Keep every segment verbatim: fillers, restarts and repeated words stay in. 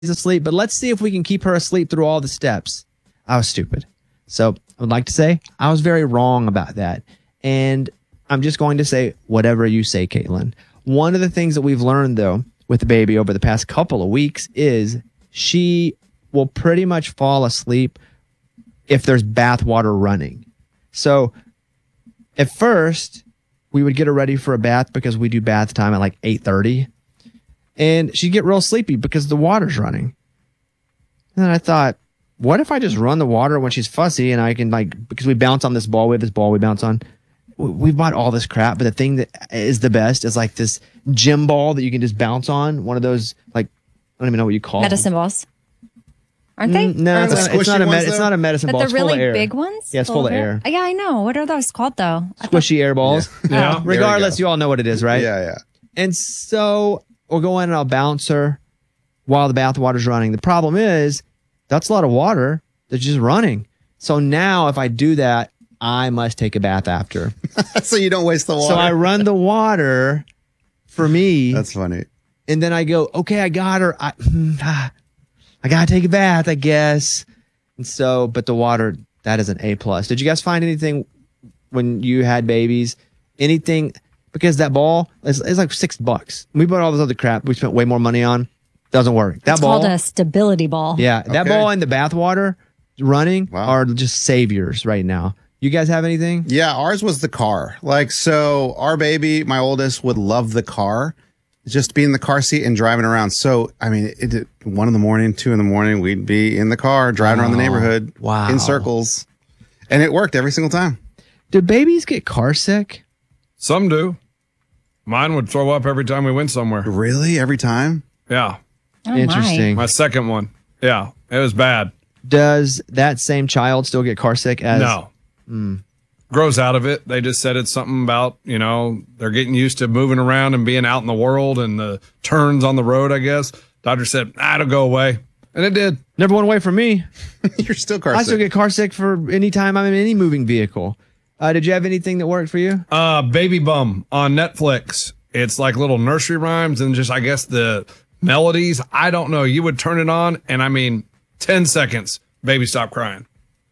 asleep, but let's see if we can keep her asleep through all the steps. I was stupid. So I would like to say I was very wrong about that. And I'm just going to say whatever you say, Caitlin. One of the things that we've learned, though, with the baby over the past couple of weeks is she will pretty much fall asleep if there's bath water running. So at first, we would get her ready for a bath because we do bath time at like eight thirty. And she'd get real sleepy because the water's running. And then I thought, what if I just run the water when she's fussy and I can, like, because we bounce on this ball, we have this ball we bounce on. We bought all this crap, but the thing that is the best is like this gym ball that you can just bounce on. One of those, like, I don't even know what you call medicine them. balls. Aren't they? Mm, no, it's not, it's, not a med- it's not a medicine but ball. But it's the really full of air. big ones? Yeah, it's full, full of air. air. Yeah, I know. What are those called, though? Squishy air balls. Yeah. yeah. Regardless, you all know what it is, right? Yeah, yeah. And so we'll go in and I'll bounce her while the bath water's running. The problem is that's a lot of water that's just running. So now if I do that, I must take a bath after. So you don't waste the water. So I run the water for me. That's funny. And then I go, okay, I got her. I, I got to take a bath, I guess. And so, but the water, that is an A plus. Did you guys find anything when you had babies? Anything? Because that ball is, is like six bucks. We bought all this other crap we spent way more money on. Doesn't work. That it's ball, called a stability ball. Yeah. That Okay. ball and the bath water running Wow. are just saviors right now. You guys have anything? Yeah, ours was the car. Like, so our baby, my oldest, would love the car. Just be in the car seat and driving around. So, I mean, it, it, one in the morning, two in the morning, we'd be in the car driving around the neighborhood Wow. in circles. And it worked every single time. Do babies get car sick? Some do. Mine would throw up every time we went somewhere. Really? Every time? Yeah. Oh, Interesting. My second one. Yeah. It was bad. Does that same child still get car sick as? No. Mm. Grows out of it. They just said it's something about, you know, they're getting used to moving around and being out in the world and the turns on the road, I guess. Doctor said, ah, it'll go away. And it did. Never went away from me. You're still car I sick. still get car sick for any time I'm in any moving vehicle. Uh, did you have anything that worked for you? Uh, Baby Bum on Netflix. It's like little nursery rhymes and just, I guess, the melodies. I don't know. You would turn it on and I mean, ten seconds, baby stop crying.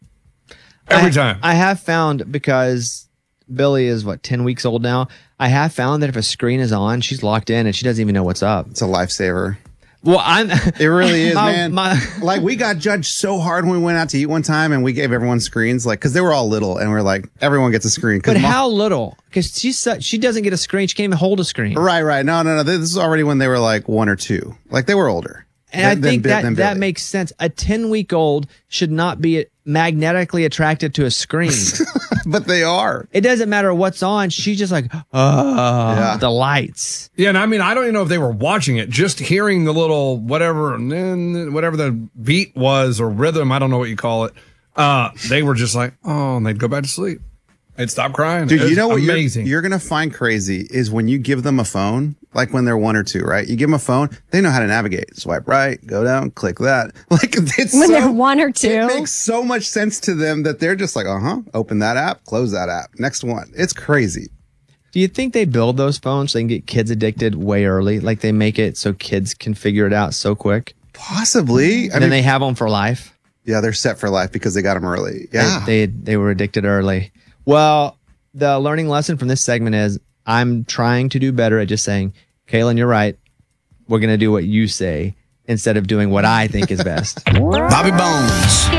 Every I, time. I have found, because Billy is, what, ten weeks old now? I have found that if a screen is on, she's locked in and she doesn't even know what's up. It's a lifesaver. Well, I'm. It really is, my, man. My, like, we got judged so hard when we went out to eat one time and we gave everyone screens, like, because they were all little and we are like, everyone gets a screen. but mom- how little? Because she's su- she doesn't get a screen. She can't even hold a screen. Right, right. No, no, no. This is already when they were like one or two. Like, they were older. And I than- think than- that than that Billy. makes sense. A ten-week-old should not be magnetically attracted to a screen. But they are. It doesn't matter what's on. She's just like, oh, Yeah. the lights. Yeah, and I mean, I don't even know if they were watching it. Just hearing the little whatever, whatever the beat was or rhythm, I don't know what you call it. Uh, they were just like, oh, and they'd go back to sleep. They'd stop crying. Dude, It was you know what you're, amazing. you're going to find crazy is when you give them a phone, like when they're one or two, right? You give them a phone, they know how to navigate. Swipe right, go down, click that. Like, it's When so, they're one or two. It makes so much sense to them that they're just like, uh-huh, open that app, close that app. Next one. It's crazy. Do you think they build those phones so they can get kids addicted way early? Like they make it so kids can figure it out so quick? Possibly. And I then mean, they have them for life? yeah, they're set for life because they got them early. Yeah. They, they, they were addicted early. Well, the learning lesson from this segment is I'm trying to do better at just saying, Kaylin, you're right. We're going to do what you say instead of doing what I think is best. Bobby Bones.